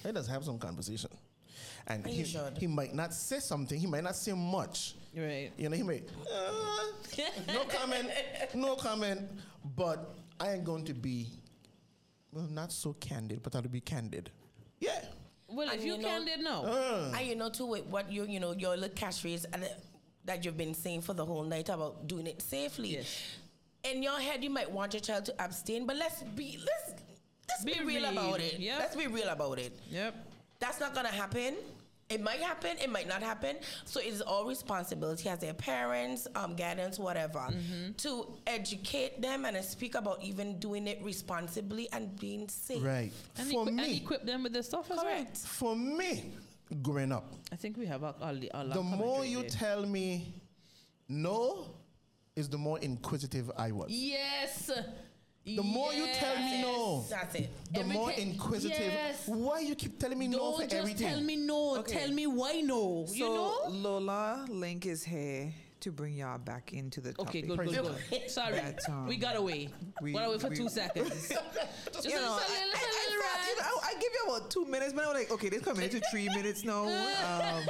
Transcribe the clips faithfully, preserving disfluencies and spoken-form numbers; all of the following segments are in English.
Let us have some conversation. And You he, should. he might not say something. He might not say much. Right. You know, he may, uh, no comment, no comment. But I ain't going to be, well, not so candid, but I'll be candid. Yeah. Well, And if you, you know- candid, no. Uh, And you know too with what you you know your little catchphrase and uh, that you've been saying for the whole night about doing it safely. Yes. In your head, you might want your child to abstain, but let's be let's let's be, Be real, real. about it. Yep. Let's be real about it. Yep. That's not gonna happen. It might happen, it might not happen. So it's all responsibility as their parents, um, guidance, whatever, Mm-hmm. to educate them and speak about even doing it responsibly and being safe. right. And, For equi- and me, equip them with the stuff as well. Correct. for me, growing up, I think we have a, a, a lot the coming more through you there. tell me no, is the more inquisitive I was. Yes. The more you tell me no, That's it. the more Everything- inquisitive. Yes. Why you keep telling me no Don't for just everything? tell me no. Okay. Tell me why no. So you know? Lola Link is here to bring y'all back into the topic. Okay, good, Praise good, God. good. Sorry, That, um, we got away. we- got away for we- two seconds. Just You know, a I, little, I, I, little felt- you know, rant. I, I give you about two minutes, but I'm like, okay, this coming into three minutes now. Um,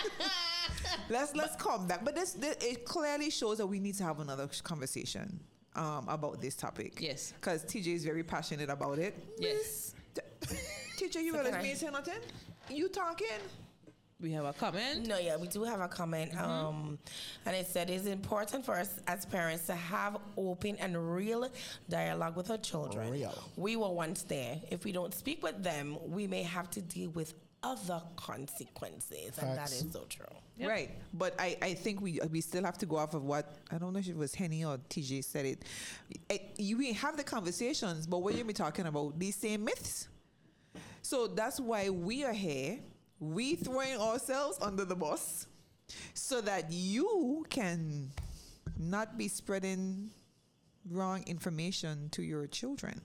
let's let's come back. But this, this it clearly shows that we need to have another conversation um, about this topic. Yes. because T J is very passionate about it. Yes. T J, you So realize can I- me say nothing? You talking? We have a comment. No, yeah, we do have a comment. Mm-hmm. Um, and it said it's important for us as parents to have open and real dialogue with our children. Real. We were once there. If we don't speak with them, we may have to deal with other consequences. And that Facts. is so true. Yep. Right, but I, I think we we still have to go off of what I don't know if it was Henny or T J said it. it you we have the conversations, but when you be talking about these same myths, so that's why we are here. We throwing ourselves under the bus so that you can not be spreading wrong information to your children.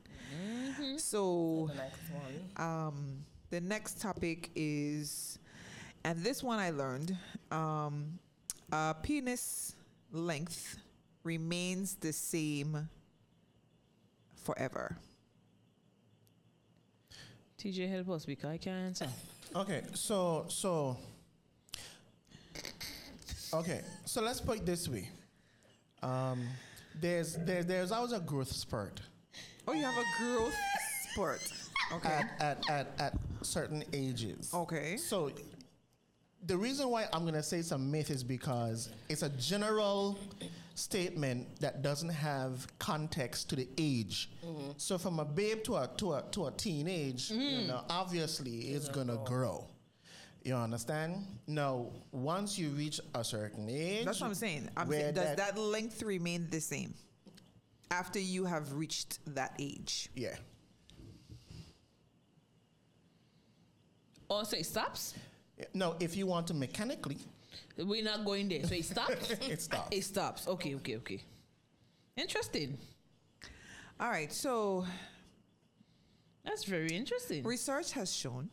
So The next one. um, the next topic is, and this one I learned, um, uh, penis length remains the same forever. T J, help us because I can't answer. Okay, so so okay, so let's put it this way. Um, there's there, there's always a growth spurt Oh, you have a growth spurt. Okay. at, at, at, at certain ages. Okay. So the reason why I'm gonna say it's a myth is because it's a general statement that doesn't have context to the age. So from a babe to a to a to a teenage, you know, obviously it's gonna grow. You understand? Now, once you reach a certain age, That's what I'm saying. I'm where saying, does that length remain the same after you have reached that age? yeah. Oh, so it stops? No, if you want to mechanically, We're not going there. So it stops? it stops. It stops. Okay, okay, okay. Interesting. All right. So That's very interesting. research has shown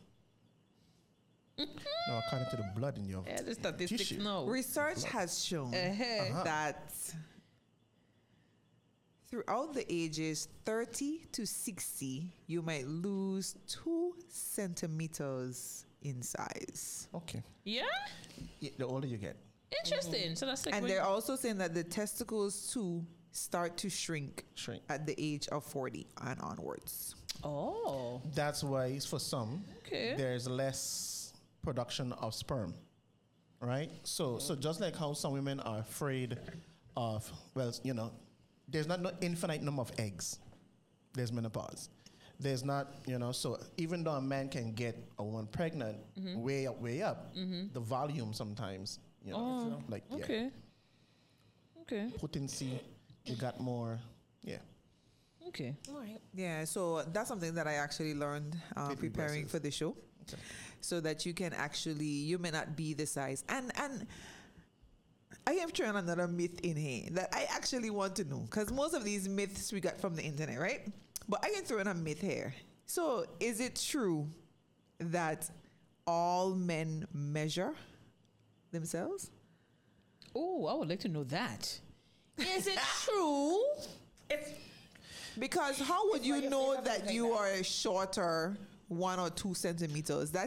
No, according to the blood in your Yeah, the statistics tissue. no. research has shown Uh-huh. that throughout the ages thirty to sixty, you might lose two centimeters in size. Okay. Yeah? Yeah, the older you get. Interesting. So that's like And when- they're also saying that the testicles too start to shrink, Shrink. at the age of forty and onwards. Oh. That's why for some, Okay. there's less production of sperm, right? So, so just like how some women are afraid of, well, you know, there's not no infinite number of eggs. There's menopause. There's not, you know, so even though a man can get a woman pregnant, way up, way up, the volume sometimes, you know, like yeah, Okay. Okay. potency, you got more, yeah. Okay. All right. Yeah, so that's something that I actually learned uh, Baby preparing braces. for the show, so that you can actually you may not be the size. And and I am trying another myth in here that I actually want to know, because most of these myths we got from the internet, right? But I can throw in a myth here. So is it true that all men measure themselves? Oh, I would like to know that. Is it true? It's Because how would It's you like if know they have that something you like are shorter one or two centimeters. That